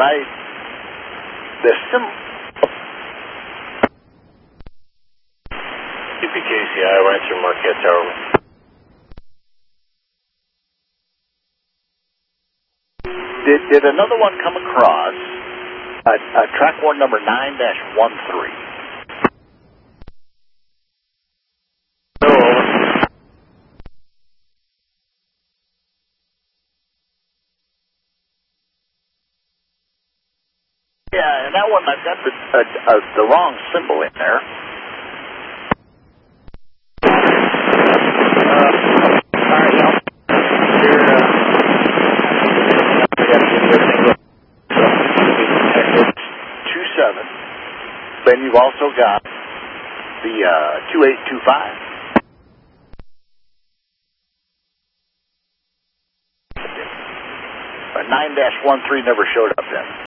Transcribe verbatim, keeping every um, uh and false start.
I, the sim... U P K C I, Rancher Marquette Tower. Did, did another one come across uh, uh, track one number nine dash one three? Yeah, and that one, I've got the, uh, uh, the wrong symbol in there. Then you've also got the uh, two eight two five. A nine dash one three never showed up then.